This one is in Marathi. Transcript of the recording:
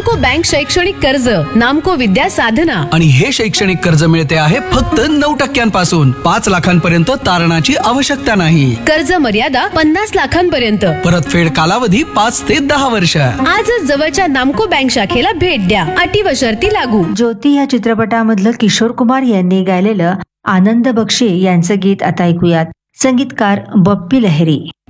नामको बँक शैक्षणिक कर्ज, नामको विद्या साधना. आणि हे शैक्षणिक कर्ज मिळते आहे फक्त 9% 5 लाखांपर्यंत तारणाची आवश्यकता नाही. कर्ज मर्यादा 50 लाखांपर्यंत. परतफेड कालावधी 5 ते 10 वर्ष. आजच जवळच्या नामको बँक शाखेला भेट द्या. अटी व शर्ती लागू. ज्योती या चित्रपटामधलं किशोर कुमार यांनी गायलेलं आनंद बक्षी यांचं गीत आता ऐकूयात. संगीतकार बप्पी लहिरी.